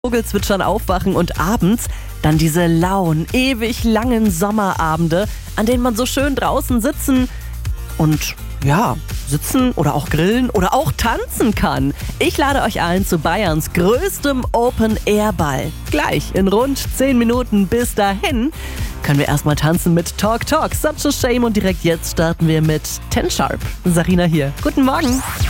Vogelzwitschern aufwachen und abends dann diese lauen, ewig langen Sommerabende, an denen man so schön draußen sitzen oder auch grillen oder auch tanzen kann. Ich lade euch ein zu Bayerns größtem Open-Air-Ball. Gleich in rund 10 Minuten. Bis dahin können wir erstmal tanzen mit Talk Talk, Such a Shame, und direkt jetzt starten wir mit Ten Sharp. Sarina hier. Guten Morgen.